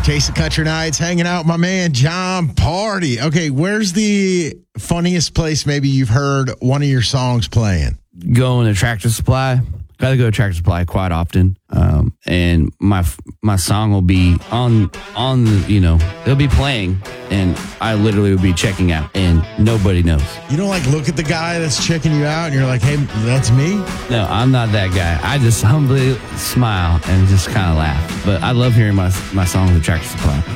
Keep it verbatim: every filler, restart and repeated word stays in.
Taste of Country Nights, hanging out with my man, John Party. Okay, where's the funniest place maybe you've heard one of your songs playing? Going to Tractor Supply. Got to go to Tractor Supply quite often. Um, and my my song will be on, on the, you know, they'll be playing, and I literally will be checking out, and nobody knows. You don't like look at the guy that's checking you out and you're like, hey, that's me? No, I'm not that guy. I just humbly smile and just kind of laugh. But I love hearing my, my songs at Tractor Supply.